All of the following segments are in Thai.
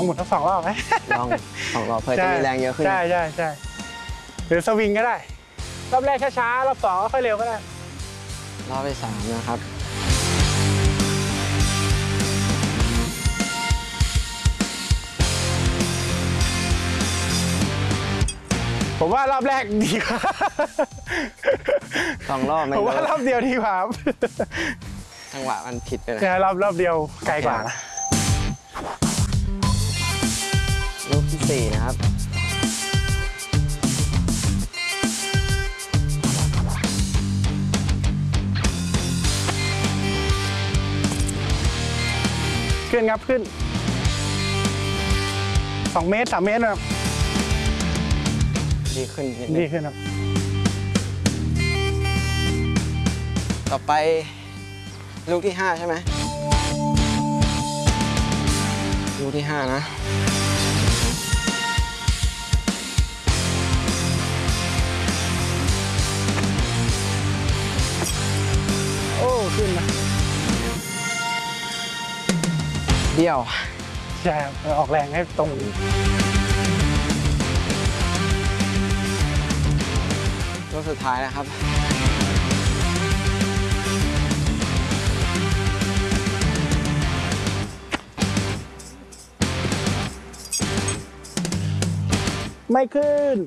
หมุนทั้ง2 รอบไหมลอง2 รอบเพื่อจะมีแรงเยอะขึ้นใช่หรือสวิงก็ได้รอบแรกช้าๆรอบ2ก็ค่อยเร็วก็ได้รอบที่3นะครับผมว่ารอบแรกดีกว่า 2 รอบผมว่ารอบเดียวดีกว่าจังหวะมันผิดไปเลยรอบเดียวไกลกว่าลูกที่4นะครับขึ้นครับขึ้น2 เมตร 3 เมตรนะครับดีขึ้นครับต่อไปลูกที่5ใช่ไหมลูกที่5นะโอ้ขึ้นนะเดี่ยวใช่ออกแรงให้ตรงลูกสุดท้ายนะครับไม่ขึ้น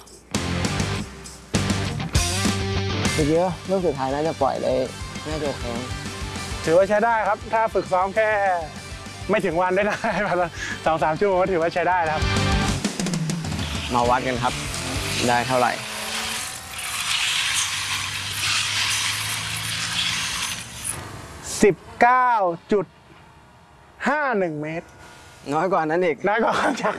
เยอะลูกสุดท้ายน่าจะปล่อยได้น่าจะแข็งถือว่าใช้ได้ครับถ้าฝึกซ้อมแค่ไม่ถึงวันได้ประมาณ2-3 ชั่วโมงก็ถือว่าใช้ได้ครับมาวัดกันครับได้เท่าไหร่ 19.51 เมตรน้อยกว่านั้นอีกน้อยกว่าจาก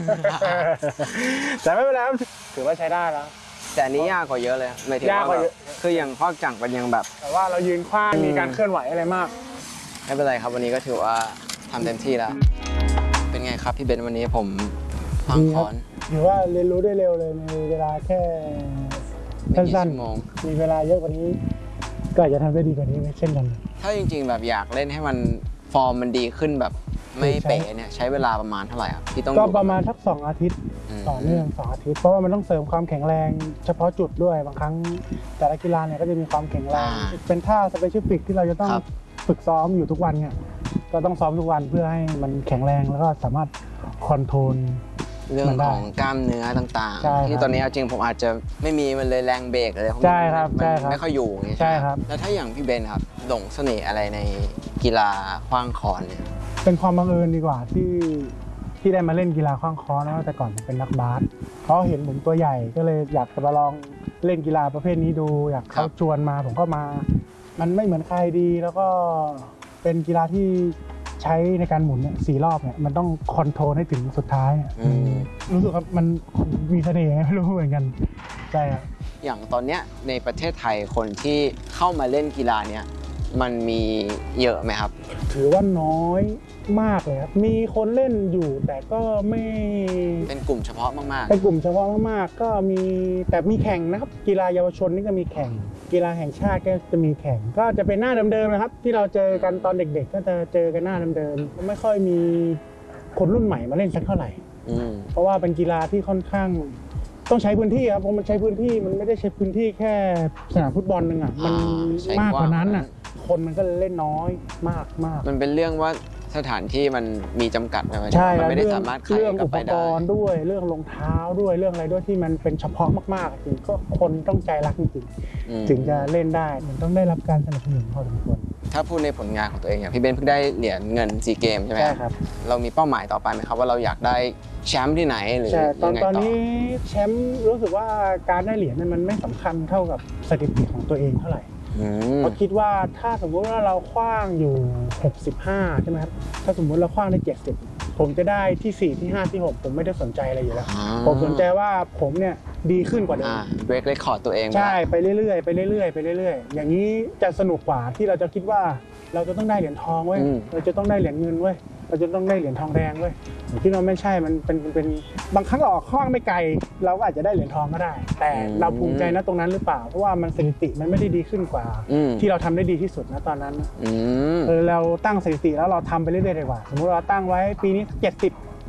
แต่ไม่เป็นไรครับถือว่าใช้ได้แล้วแต่อันนี้ยากกว่าเยอะเลยไม่ถึงว่าคืออย่างข้อจังมันยังแบบแต่ว่าเรายืนขว้างมีการเคลื่อนไหวอะไรมากไม่เป็นไรครับวันนี้ก็ถือว่าทำเต็มที่แล้วเป็นไงครับพี่เบนวันนี้ผมวางคอนถือว่าเรียนรู้ได้เร็วเลยในเวลาแค่สั้นๆมีเวลาเยอะกว่านี้ก็อาจจะทำได้ดีกว่านี้เช่นกันถ้าจริงๆแบบอยากเล่นให้มันฟอร์มมันดีขึ้นแบบไม่เป๋เนี่ยใช้เวลาประมาณเท่าไหร่ครับที่ต้องก็ประมาณสัก2 อาทิตย์ต่อเนื่อง2 อาทิตย์เพราะว่ามันต้องเสริมความแข็งแรงเฉพาะจุดด้วยบางครั้งแต่ละกีฬาเนี่ยก็จะมีความแข็งแรงเป็นท่าสเปเชียลฟิกที่เราจะต้องฝึกซ้อมอยู่ทุกวันเนี่ยก็ต้องซ้อมทุกวันเพื่อให้มันแข็งแรงแล้วก็สามารถคอนโทรลเรื่องของกล้ามเนื้อต่างๆที่ตอนนี้จริงผมอาจจะไม่มีมันเลยแรงเบรกอะไรพวกนี้มันไม่ค่อยอยู่ไงใช่ครับแล้วถ้าอย่างพี่เบนครับหลงเสน่ห์อะไรในกีฬาขว้างคอนเนี่ยเป็นความบังเอิญดีกว่าที่ได้มาเล่นกีฬาขว้างคอนนะแต่ก่อนเป็นนักบาสเขาเห็นผมตัวใหญ่ก็เลยอยากจะมาลองเล่นกีฬาประเภทนี้ดูอยากเขาชวนมาผมก็มามันไม่เหมือนใครดีแล้วก็เป็นกีฬาที่ใช้ในการหมุนเนี่ย4 รอบเนี่ยมันต้องคอนโทรลให้ถึงสุดท้ายรู้สึกว่ามันมีเสน่ห์ไม่รู้เหมือนกันใช่ครับอย่างตอนเนี้ยในประเทศไทยคนที่เข้ามาเล่นกีฬาเนี้ยมันมีเยอะไหมครับถือว่าน้อยมากเลยครับมีคนเล่นอยู่แต่ก็ไม่เป็นกลุ่มเฉพาะมากๆเป็นกลุ่มเฉพาะมากๆก็มีแต่มีแข่งนะครับกีฬาเยาวชนนี่ก็มีแข่งกีฬาแห่งชาติก็จะมีแข่งก็จะเป็นหน้าเดิมๆนะครับที่เราเจอกันตอนเด็กๆก็จะเจอกันหน้าเดิมๆไม่ค่อยมีคนรุ่นใหม่มาเล่นสักเท่าไหร่เพราะว่าเป็นกีฬาที่ค่อนข้างต้องใช้พื้นที่ครับเพราะมันใช้พื้นที่มันไม่ได้ใช้พื้นที่แค่สนามฟุตบอลนึงอ่ะมันมากกว่านั้นอ่ะคนมันก็เล่นน้อยมากมันเป็นเรื่องว่าสถานที่มันมีจำกัดนะมันไม่ได้สามารถเรื่องอุปกรณ์ด้วยเรื่องรองเท้าด้วยเรื่องอะไรด้วยที่มันเป็นเฉพาะมากๆจริงก็คนต้องใจรักจริงๆถึงจะเล่นได้มันต้องได้รับการสนับสนุนพอสมควรถ้าพูดในผลงานของตัวเองอย่างพี่เบนเพิ่งได้เหรียญเงินซีเกมใช่ไหมครับเรามีเป้าหมายต่อไปไหมครับว่าเราอยากได้แชมป์ที่ไหนหรือยังไงต่อตอนนี้แชมป์รู้สึกว่าการได้เหรียญมันไม่สำคัญเท่ากับสถิติของตัวเองเท่าไหร่เพราะคิดว่าถ้าสมมุติว่าเราขว้างอยู่65ใช่ไหมครับถ้าสมมุติเราขว้างได้70ผมจะได้ที่4ที่5ที่6ผมไม่ได้สนใจอะไรอยู่แล้วผมสนใจว่าผมเนี่ยดีขึ้นกว่าเดิมเบรกเรคคอร์ดตัวเองใช่ไปเรื่อยๆไปเรื่อยๆไปเรื่อยๆอย่างนี้จะสนุกกว่าที่เราจะคิดว่าเราจะต้องได้เหรียญทองเว้ยเราจะต้องได้เหรียญเงินเว้ยเราจะต้องได้เหรียญทองแดงเว้ยผมคิดว่าไม่ใช่มันเป็นบางครั้งเราออกขว้างไม่ไกลเราก็อาจจะได้เหรียญทองก็ได้แต่เราภูมิใจนะตรงนั้นหรือเปล่าเพราะว่ามันสถิติมันไม่ได้ดีขึ้นกว่าที่เราทำได้ดีที่สุดนะตอนนั้นเราตั้งสถิติแล้วเราทำไปเรื่อยๆดีกว่าสมมติเราตั้งไว้ปีนี้70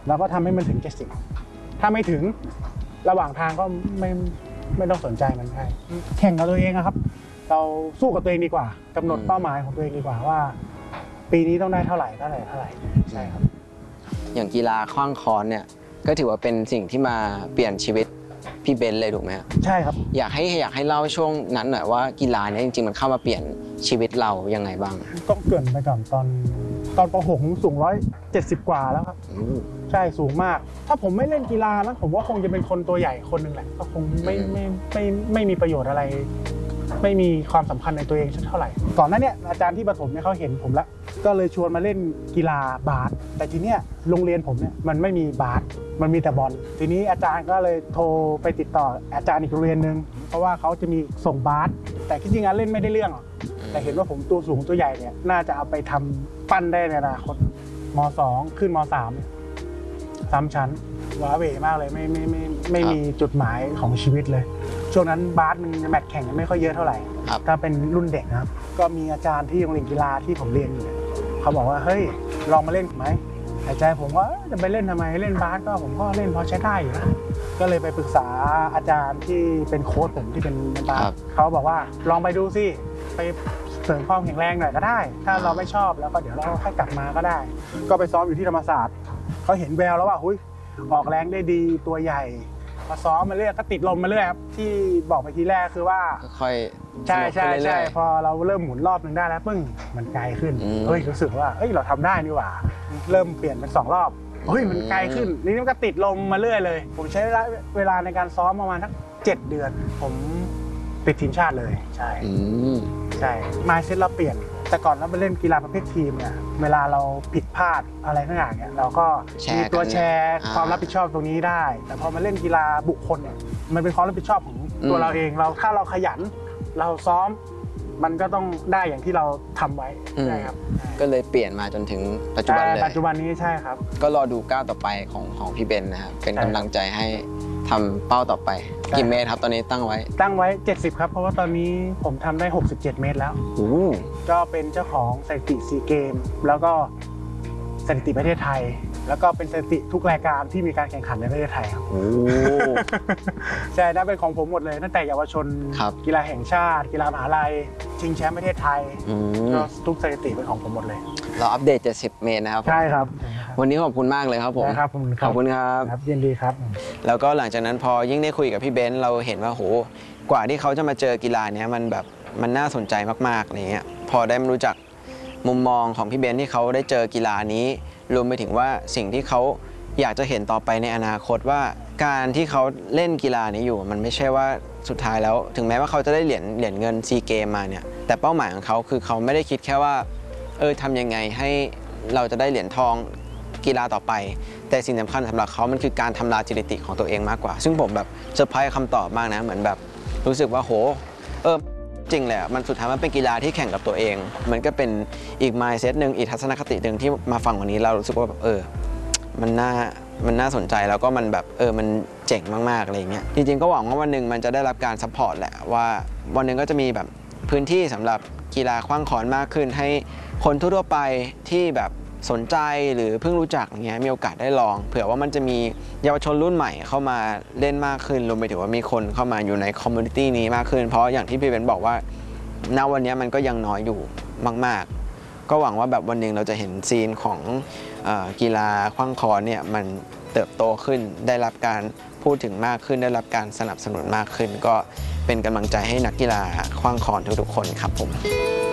เราก็ทำให้มันถึง70ถ้าไม่ถึงระหว่างทางก็ไม่ต้องสนใจมันได้แข่งกับตัวเองครับเราสู้กับตัวเองดีกว่ากำหนดเป้าหมายของตัวเองดีกว่าว่าปีนี้ต้องได้เท่าไหร่ใช่ครับอย่างกีฬาขว้างค้อนเนี่ยก็ถือว่าเป็นสิ่งที่มาเปลี่ยนชีวิตพี่เบนซ์เลยถูกไหมครับใช่ครับอยากให้เล่าช่วงนั้นหน่อยว่ากีฬาเนี่ยจริงๆมันเข้ามาเปลี่ยนชีวิตเรายังไงบ้างต้องเกริ่นไปก่อนตอนป .6 สูง170กว่าแล้วครับใช่สูงมากถ้าผมไม่เล่นกีฬานะผมว่าคงจะเป็นคนตัวใหญ่คนหนึ่งแหละก็คงไม่มีประโยชน์อะไรไม่มีความสำคัญในตัวเองสักเท่าไหร่ก่อนหน้านี้อาจารย์ที่ประถมเนี่ยเขาเห็นผมแล้วก็เลยชวนมาเล่นกีฬาบาสแต่ทีเนี้ยโรงเรียนผมเนี่ยมันไม่มีบาสมันมีแต่บอลทีนี้อาจารย์ก็เลยโทรไปติดต่ออาจารย์อีกโรงเรียนนึงเพราะว่าเขาจะมีส่งบาสแต่จริงๆเล่นไม่ได้เรื่องหรอกแต่เห็นว่าผมตัวสูงตัวใหญ่เนี่ยน่าจะเอาไปทำปั้นได้ในอนาคตม.2 ขึ้นม.3 3 ชั้นว้าเหวมากเลยไม่มีจุดหมายของชีวิตเลยช่วงนั้นบาสมันแมตช์แข่งกันไม่ค่อยเยอะเท่าไหร่ถ้าเป็นรุ่นเด็กนะครับก็มีอาจารย์ที่โรงเรียนกีฬาที่ผมเรียนอยู่เขาบอกว่าเฮ้ยลองมาเล่นไหมใจผมว่าจะไปเล่นทำไมเล่นบาสก็ผมก็เล่นพอใช้ได้อยู่นะก็เลยไปปรึกษาอาจารย์ที่เป็นโค้ชผมที่เป็นบาสเขาบอกว่าลองไปดูสิไปเสริมความแข็งแรงหน่อยก็ได้ถ้าเราไม่ชอบแล้วก็เดี๋ยวเราค่อยกลับมาก็ได้ก็ไปซ้อมอยู่ที่ธรรมศาสตร์เขาเห็นแววแล้วว่าหุ้ยออกแรงได้ดีตัวใหญ่มาซ้อมมาเรื่อยก็ติดลมมาเรื่อยครับที่บอกไปทีแรกคือว่าค่อยใช่พอเราเริ่มหมุนรอบนึงได้แล้วปึ้งมันไกลขึ้นเฮ้ยรู้สึกว่าเฮ้ยเราทำได้นี่หว่าเริ่มเปลี่ยนเป็น2รอบเฮ้ยมันไกลขึ้นนี่มันก็ติดลมมาเรื่อยเลยผมใช้เวลาในการซ้อมประมาณสัก7 เดือนผมติดทีมชาติเลยใช่มายเซ็ตเราเปลี่ยนแต่ก่อนเราไปเล่นกีฬาประเภททีมเนี่ยเวลาเราผิดพลาดอะไรทั้งอย่างเนี่ยเราก็มีตัวแชร์ความรับผิดชอบตรงนี้ได้แต่พอมาเล่นกีฬาบุคคลเนี่ยมันเป็นความรับผิดชอบของตัวเราเองถ้าเราขยันเราซ้อมมันก็ต้องได้อย่างที่เราทำไว้ใช่ครับก็เลยเปลี่ยนมาจนถึงปัจจุบันเลยปัจจุบันนี้ใช่ครับก็รอดูก้าวต่อไปของพี่เบนนะครับเป็นกำลังใจให้ทำเป้าต่อไปกี่เมตรครับตอนนี้ตั้งไว้ 70ครับเพราะว่าตอนนี้ผมทำได้67 เมตรแล้วก็เป็นเจ้าของสถิติซีเกมแล้วก็สถิติประเทศไทยแล้วก็เป็นสถิติทุกรายการที่มีการแข่งขันในประเทศไทยครับใช่ได้เป็นของผมหมดเลยตั้งแต่เยาวชนกีฬาแห่งชาติกีฬามหาลัยชิงแชมป์ประเทศไทยก็ทุกสถิติเป็นของผมหมดเลยเราอัปเดต70 เมตรนะครับใช่ครับวันนี้ขอบคุณมากเลยครับผมขอบคุณครับยินดีครับแล้วก็หลังจากนั้นพอยิ่งได้คุยกับพี่เบนซ์เราเห็นว่าโหกว่าที่เขาจะมาเจอกีฬาเนี้ยมันน่าสนใจมากๆอะไรเงี้ยพอได้มารู้จักมุมมองของพี่เบนซ์ที่เขาได้เจอกีฬานี้รวมไปถึงว่าสิ่งที่เขาอยากจะเห็นต่อไปในอนาคตว่าการที่เขาเล่นกีฬานี้อยู่มันไม่ใช่ว่าสุดท้ายแล้วถึงแม้ว่าเขาจะได้เหรียญเงินซีเกมมาเนี่ยแต่เป้าหมายของเขาคือเขาไม่ได้คิดแค่ว่าทำยังไงให้เราจะได้เหรียญทองกีฬาต่อไปแต่สิ่งสำคัญสำหรับเขามันคือการทำลายสถิติของตัวเองมากกว่าซึ่งผมแบบเซอร์ไพรส์คำตอบมากนะเหมือนแบบรู้สึกว่าโหจริงเลยมันสุดท้ายมันเป็นกีฬาที่แข่งกับตัวเองมันก็เป็นอีก mindset นึงอีกทัศนคตินึงที่มาฟังวันนี้เรารู้สึกว่าแบบมันน่าสนใจแล้วก็มันแบบมันเจ๋งมากๆอะไรเงี้ยจริงๆก็หวังว่าวันหนึ่งมันจะได้รับการซัพพอร์ตแหละว่าวันหนึ่งก็จะมีแบบพื้นที่สำหรับกีฬาขว้างค้อนมากขึ้นให้คนทั่วไปที่แบบสนใจหรือเพิ่งรู้จักอย่างเงี้ยมีโอกาสได้ลองเผื่อว่ามันจะมีเยาวชนรุ่นใหม่เข้ามาเล่นมากขึ้นรวมไปถึงว่ามีคนเข้ามาอยู่ในคอมมูนิตี้นี้มากขึ้นเพราะอย่างที่พี่เบนบอกว่าณวันนี้มันก็ยังน้อยอยู่มากๆก็หวังว่าแบบวันหนึ่งเราจะเห็นซีนของกีฬาขว้างค้อนเนี่ยมันเติบโตขึ้นได้รับการพูดถึงมากขึ้นได้รับการสนับสนุนมากขึ้นก็เป็นกำลังใจให้นักกีฬาขว้างค้อนทุกๆคนครับผม